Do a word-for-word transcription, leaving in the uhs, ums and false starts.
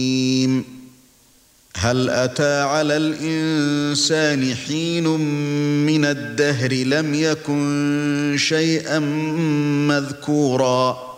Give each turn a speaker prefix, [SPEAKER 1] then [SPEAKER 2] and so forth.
[SPEAKER 1] هل أتى على الإنسان حين من الدهر لم يكن شيئا مذكورا